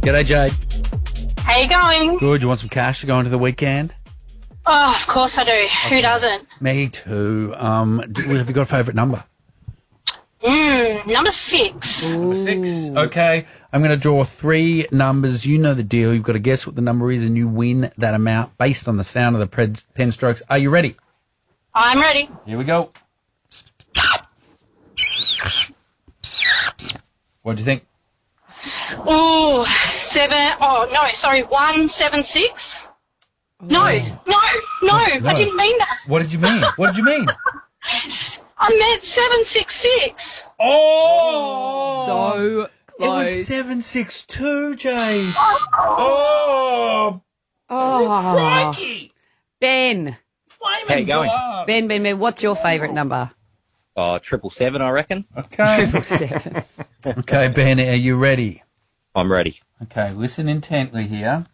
G'day, Jade. How you going? Good. You want some cash to go into the weekend? Oh, of course I do. Who doesn't? Me too. Have you got a favourite number? Number 6. Number 6. Okay. I'm going to draw 3 numbers. You know the deal. You've got to guess what the number is and you win that amount based on the sound of the pen strokes. Are you ready? I'm ready. Here we go. What do you think? Ooh, 176. No, I didn't mean that. What did you mean? What did you mean? I meant 766. Oh! So close. It was 762, Jade. Oh! Crikey! Ben. How you going? Ben, what's your favourite number? 777, I reckon. Okay. 777. Okay, Ben, are you ready? I'm ready. Okay, listen intently here.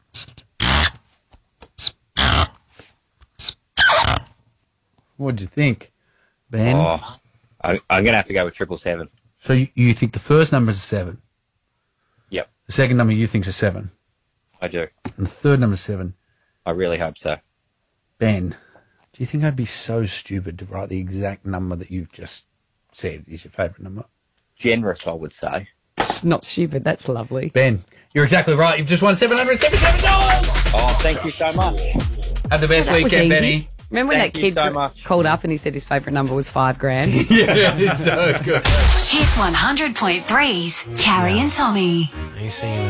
What'd you think, Ben? I'm going to have to go with 777. So you think the first number is a 7? Yep, The second number you think is a 7? I do. And the third number is 7? I really hope so. Ben, do you think I'd be so stupid to write the exact number that you've just said is your favourite number? Generous, I would say. Not stupid. That's lovely. Ben, you're exactly right. You've just won $777. Oh, thank you so much. Have the best That was weekend, easy. Benny. Remember when Thank that you kid so much. called up and he said his favourite number was $5,000? Yeah, it's so good. Hit 100.3's Carrie and Tommy. I ain't seen you in